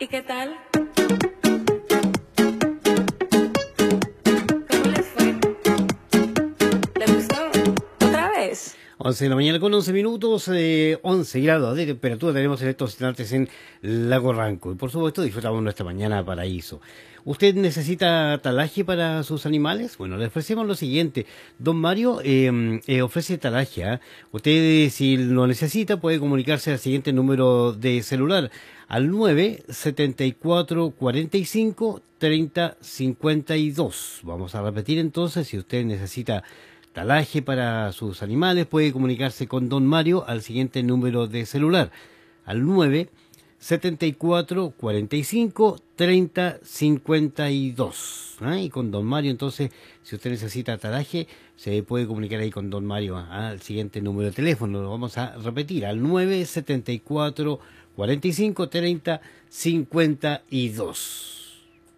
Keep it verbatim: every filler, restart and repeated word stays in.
¿Y qué tal? ¿Cómo les fue? ¿Les gustó? ¿Otra vez? once de la mañana con once minutos, eh, once grados de temperatura tenemos en estos instantes en Lago Ranco. Y por supuesto disfrutamos nuestra mañana paraíso. ¿Usted necesita talaje para sus animales? Bueno, le ofrecemos lo siguiente. Don Mario eh, eh, ofrece talaje. ¿eh? Usted, si lo necesita, puede comunicarse al siguiente número de celular. Al nueve setenta y cuatro cuarenta y cinco treinta cincuenta y dos. Vamos a repetir entonces, si usted necesita talaje para sus animales, puede comunicarse con Don Mario al siguiente número de celular, al nueve setenta y cuatro cuarenta y cinco treinta cincuenta y dos. ¿eh? Y con Don Mario, entonces, si usted necesita talaje, se puede comunicar ahí con Don Mario ¿eh? al siguiente número de teléfono. Lo vamos a repetir, al nueve setenta y cuatro cuarenta y cinco treinta cincuenta y dos.